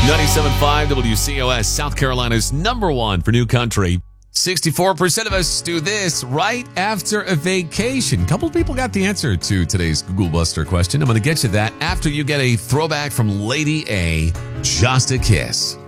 97.5 WCOS, South Carolina's number one for new country. 64% of us do this right after a vacation. A couple of people got the answer to today's Google Buster question. I'm going to get you that after you get a throwback from Lady A, Just a Kiss.